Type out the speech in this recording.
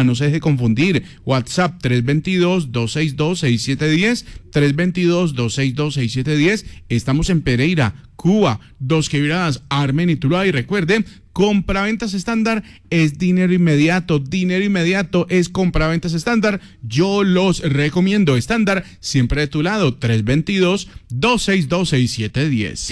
Bucaramanga, no se deje confundir. WhatsApp 322-262-6710, 322-262-6710. Estamos en Pereira, Cuba, Dos Quebradas, Armenia y Tuluá. Y recuerde, compraventas estándar es dinero inmediato es compraventas estándar. Yo los recomiendo. Estándar, siempre de tu lado, 322-262-6710.